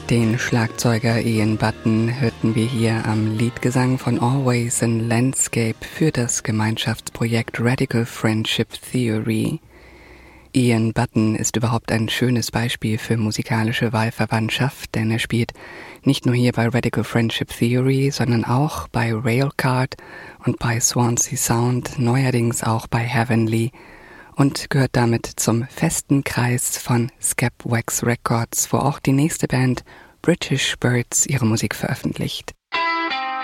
Den Schlagzeuger Ian Button hörten wir hier am Leadgesang von Always in Landscape für das Gemeinschaftsprojekt Radical Friendship Theory. Ian Button ist überhaupt ein schönes Beispiel für musikalische Wahlverwandtschaft, denn er spielt nicht nur hier bei Radical Friendship Theory, sondern auch bei Railcard und bei Swansea Sound, neuerdings auch bei Heavenly und gehört damit zum festen Kreis von Scap Wax Records, wo auch die nächste Band British Birds ihre Musik veröffentlicht.